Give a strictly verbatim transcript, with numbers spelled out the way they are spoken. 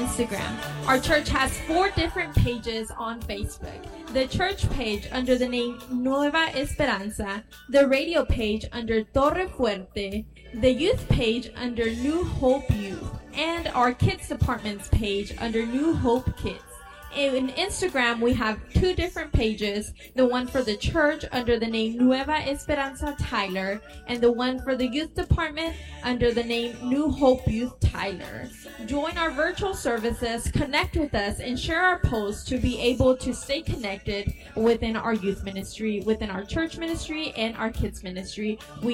Instagram. Our church has four different pages on Facebook. The church page under the name Nueva Esperanza, the radio page under Torre Fuerte, the youth page under New Hope Youth, and our kids departments page under New Hope Kids. In Instagram, we have two different pages, the one for the church under the name Nueva Esperanza Tyler, and the one for the youth department under the name New Hope Youth Tyler. Join our virtual services, connect with us, and share our posts to be able to stay connected within our youth ministry, within our church ministry, and our kids ministry. We